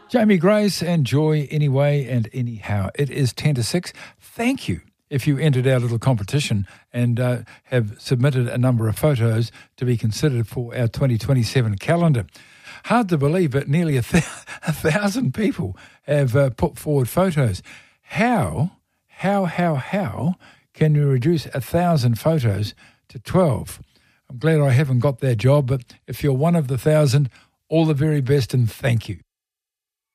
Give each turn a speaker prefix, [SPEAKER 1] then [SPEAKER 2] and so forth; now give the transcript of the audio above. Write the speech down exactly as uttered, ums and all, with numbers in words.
[SPEAKER 1] Jamie Grace and Joy Anyway and Anyhow. It is ten to six. Thank you if you entered our little competition and uh, have submitted a number of photos to be considered for our twenty twenty-seven calendar. Hard to believe, but nearly a, th- a thousand people have uh, put forward photos. How, how, how, how can you reduce a thousand photos to twelve? I'm glad I haven't got that job, but if you're one of the thousand, all the very best and thank you.